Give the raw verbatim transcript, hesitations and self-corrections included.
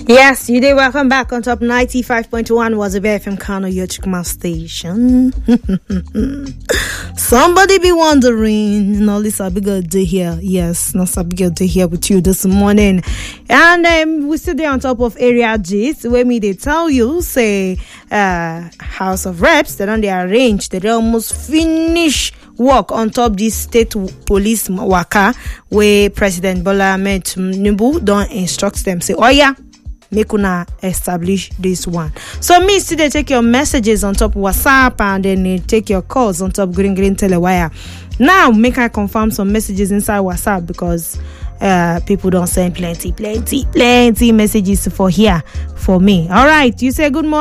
Yes, you did. Welcome back on top ninety-five point one was a F M Kano, your Chikma station. Somebody be wondering, no, this is good day here. Yes, not a big day here with you this morning. And um, we still there on top of area G's where me they tell you, say, uh, House of Reps, they don't they arrange, they almost finish work on top this state police waka where President Bola Ahmed Tinubu don't instruct them, say, oh yeah, make una establish this one. So me still they take your messages on top WhatsApp and then they take your calls on top Green Green Telewire. Now make I confirm some messages inside WhatsApp because uh people don't send plenty, plenty, plenty messages for here for me. All right, you say good morning.